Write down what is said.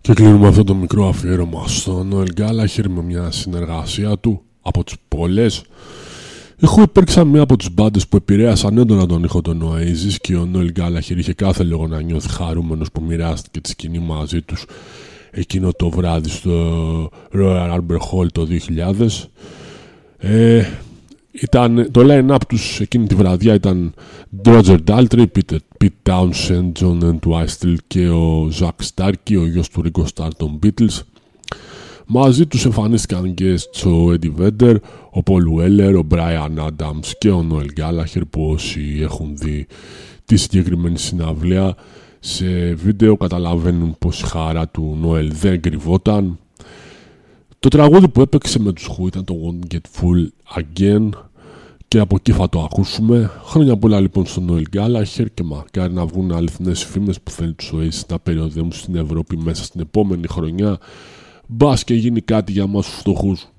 Και κλείνουμε αυτό το μικρό αφιέρωμα στον Noel Gallagher με μια συνεργασία του από τις πολλές. Εγώ υπήρξαν μία από τις μπάντες που επηρέασαν έντονα τον ήχο των Oasis και ο Noel Gallagher είχε κάθε λόγο να νιώθει χαρούμενος που μοιράστηκε τη σκηνή μαζί τους εκείνο το βράδυ στο Royal Albert Hall το 2000. Το line-up τους εκείνη τη βραδιά ήταν Roger Daltrey, Pete Townshend, John Entwistle και ο Zach Starkey, ο γιος του Ringo Starr των Beatles. Μαζί τους εμφανίστηκαν guests ο Eddie Vedder, ο Paul Weller, ο Brian Adams και ο Noel Gallagher, που όσοι έχουν δει τη συγκεκριμένη συναυλία σε βίντεο καταλαβαίνουν πως η χαρά του Noel δεν κρυβόταν. Το τραγούδι που έπαιξε με τους Who ήταν το Won't Get Full Again και από εκεί θα το ακούσουμε. Χρόνια πολλά λοιπόν στον Noel Gallagher και μακάρι να βγουν αληθινές φήμες που θέλει τους Oasis να περιοδεύουν στην Ευρώπη μέσα στην επόμενη χρονιά. Μπας και γίνει κάτι για μας τους φτωχούς.